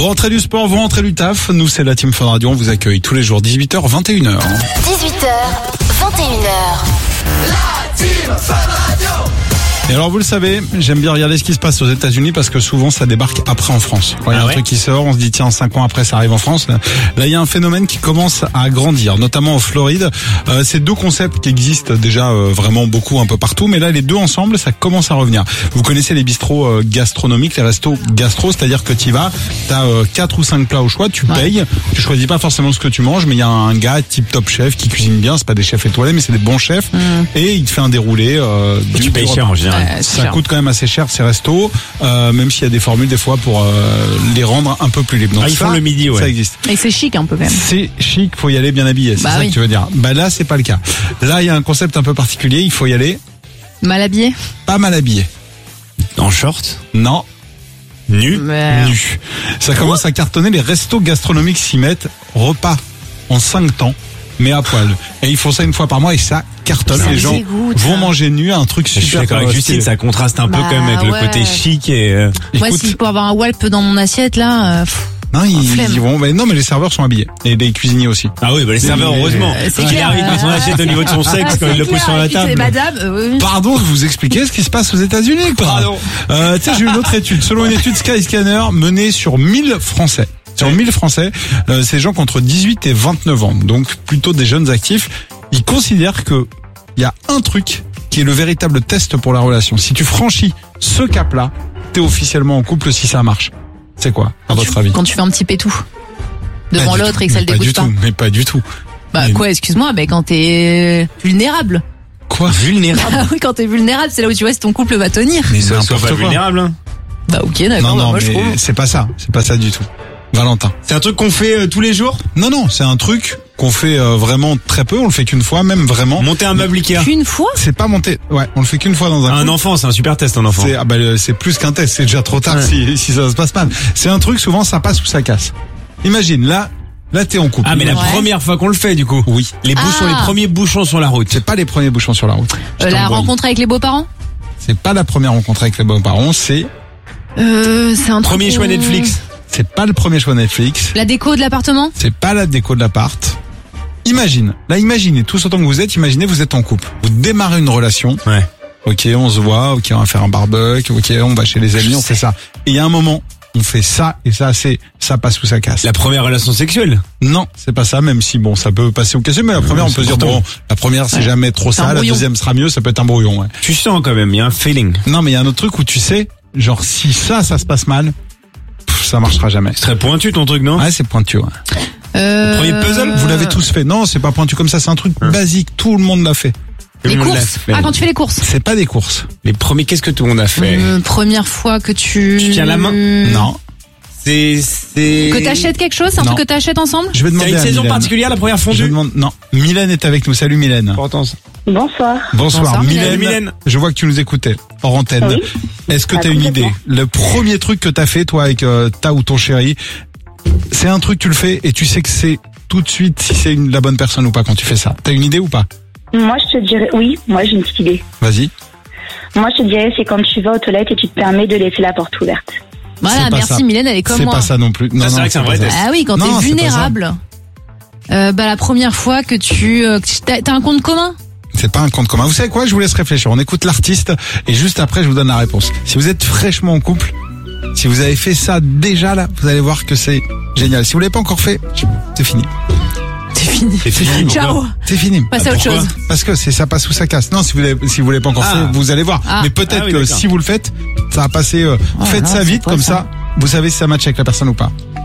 Vous rentrez du sport, vous rentrez du taf. Nous, c'est la Team Fun Radio. On vous accueille tous les jours, 18h, 21h. 18h, 21h. La Team Fun Radio. Et alors vous le savez, j'aime bien regarder ce qui se passe aux États-Unis parce que souvent ça débarque après en France. Quand il y a un truc qui sort, on se dit tiens 5 ans après ça arrive en France. Là il y a un phénomène qui commence à grandir, notamment en Floride. C'est deux concepts qui existent déjà vraiment beaucoup un peu partout, mais là les deux ensemble ça commence à revenir. Vous connaissez les bistrots gastronomiques, les restos gastro, c'est-à-dire que tu y vas, t'as 4 ou 5 plats au choix, tu payes, tu choisis pas forcément ce que tu manges, mais il y a un gars type top chef qui cuisine bien, c'est pas des chefs étoilés mais c'est des bons chefs et il te fait un déroulé. Tu payes cher en général. Ça coûte quand même assez cher ces restos, même s'il y a des formules des fois pour les rendre un peu plus libres. Donc ils font le midi, ça existe. Et c'est chic un peu quand même. C'est chic, faut y aller bien habillé, c'est ça que tu veux dire. Bah là c'est pas le cas. Là il y a un concept un peu particulier, il faut y aller mal habillé. Pas mal habillé. En short? Non. Nu? Nu. Ça commence à cartonner, les restos gastronomiques s'y mettent, repas en 5 temps, mais à poil. Et ils font ça une fois par mois et ça cartonne. Les gens vont manger nu, un truc super. Je suis d'accord avec Justine, ça contraste un peu quand même avec le côté chic et. Moi, s'il faut avoir un walp dans mon assiette là. Non, ils vont. Mais non, mais les serveurs sont habillés et les cuisiniers aussi. Ah oui, bah les serveurs heureusement. Il arrive avec son assiette au niveau de son sexe quand il le pose sur la table. Pardon de vous expliquer ce qui se passe aux États-Unis. Pardon. Tu sais, j'ai une autre étude. Selon une étude Skyscanner menée sur 1000 Français. Sur 1000 Français, ces gens qui ont entre 18 et 29 ans, donc plutôt des jeunes actifs, ils considèrent que il y a un truc qui est le véritable test pour la relation. Si tu franchis ce cap-là, t'es officiellement en couple si ça marche. C'est quoi, à votre avis? Quand tu fais un petit pétou devant l'autre et que ça le dégoûte pas. Mais pas du tout. Bah quoi, excuse-moi, mais quand t'es vulnérable. Quoi, vulnérable? Ah oui, quand t'es vulnérable, c'est là où tu vois si ton couple va tenir. Mais ça soit pas vulnérable, hein. Bah ok, d'accord. Non, moi mais je trouve. c'est pas ça du tout. Valentin. C'est un truc qu'on fait tous les jours? Non, c'est un truc qu'on fait vraiment très peu, on le fait qu'une fois, même vraiment. Monter un meuble Ikea. Qu'une fois? C'est pas monter, on le fait qu'une fois dans un enfant, c'est un super test, un enfant. C'est plus qu'un test, c'est déjà trop tard si ça se passe mal. C'est un truc, souvent ça passe ou ça casse. Imagine, là t'es en couple. Ah, mais la première fois qu'on le fait, du coup. Oui. Les premiers bouchons sur la route. C'est pas les premiers bouchons sur la route. La rencontre avec les beaux-parents? C'est pas la première rencontre avec les beaux-parents, c'est un premier choix Netflix. C'est pas le premier choix Netflix. La déco de l'appartement? C'est pas la déco de l'appart. Imaginez, tous autant que vous êtes, vous êtes en couple. Vous démarrez une relation. Ouais. Ok, on se voit, ok, on va faire un barbecue, ok, on va chez les amis, on fait ça. Et il y a un moment, on fait ça, et ça passe ou ça casse. La première relation sexuelle? Non, c'est pas ça, même si ça peut passer ou casser, mais la première, on peut dire, la première, c'est jamais trop ça, la deuxième sera mieux, ça peut être un brouillon, ouais. Tu sens quand même, il y a un feeling. Non, mais il y a un autre truc où tu sais, genre, si ça se passe mal, ça marchera jamais. C'est très pointu ton truc, non? Ouais, c'est pointu, ouais. Le premier puzzle? Vous l'avez tous fait. Non, c'est pas pointu comme ça, c'est un truc basique, tout le monde l'a fait. Les courses? Quand tu fais les courses? C'est pas des courses. Les premiers, qu'est-ce que tout le monde a fait? Première fois que tu tiens la main? Non. Que t'achètes quelque chose? C'est un truc que t'achètes ensemble? Je vais demander à une saison particulière, la première fondue? Non. Mylène est avec nous. Salut Mylène. Bonsoir. Mylène. Je vois que tu nous écoutais hors antenne. Oui. Est-ce que t'as une idée? Le premier truc que t'as fait, toi, avec ta ou ton chéri, c'est un truc, tu le fais et tu sais que c'est tout de suite si c'est la bonne personne ou pas quand tu fais ça. T'as une idée ou pas? Moi, je te dirais, oui, moi j'ai une petite idée. Vas-y. Moi, je te dirais, c'est quand tu vas aux toilettes et tu te permets de laisser la porte ouverte. Voilà, merci Mylène, elle est comme moi. C'est pas ça non plus. Non, c'est vrai que c'est un vrai test. Ah oui, quand t'es vulnérable. La première fois que t'as un compte commun? C'est pas un compte commun. Vous savez quoi? Je vous laisse réfléchir. On écoute l'artiste et juste après, je vous donne la réponse. Si vous êtes fraîchement en couple, si vous avez fait ça déjà là, vous allez voir que c'est génial. Si vous l'avez pas encore fait, c'est fini. C'est fini. Ciao. C'est fini. Passe à autre chose. Parce que ça passe ou ça casse. Non, si vous l'avez pas encore fait, vous allez voir. Mais peut-être que si vous le faites, ça va passer. Faites ça vite, comme ça, vous savez si ça match avec la personne ou pas.